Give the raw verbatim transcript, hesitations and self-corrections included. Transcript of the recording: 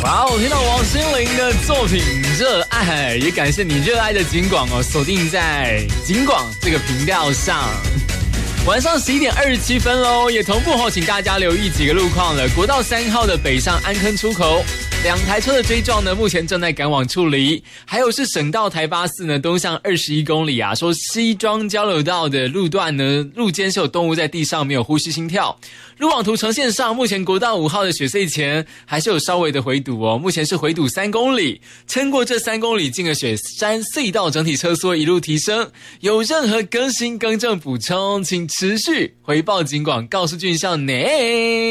哇哦，听到王心凌的作品《热爱》，也感谢你热爱的警广哦，锁定在警广这个频道上。晚上十一点二十七分喽，也同步后，请大家留意几个路况了。国道三号的北上安坑出口，两台车的追撞呢，目前正在赶往处理。还有是省道台八四呢，东向二十一公里啊，说西庄交流道的路段呢，路肩是有动物在地上，没有呼吸心跳。路网图呈现上，目前国道五号的雪隧前还是有稍微的回堵哦，目前是回堵三公里，撑过这三公里进了雪山隧道，整体车速一路提升。有任何更新更正补充，请持续回报警广，告诉俊孝内。